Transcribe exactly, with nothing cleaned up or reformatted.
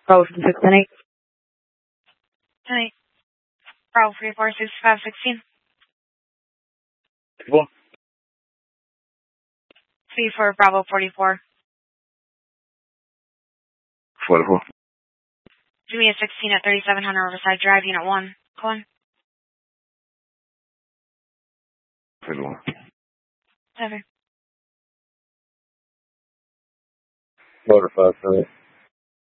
Bravo from six ten eight. ten eight. Bravo three four six five sixteen. Four. three four Bravo forty-four. forty-four. Jimmy sixteen at thirty-seven hundred Riverside Drive, Unit one. Colin. fifty-one. Seven. forty-five,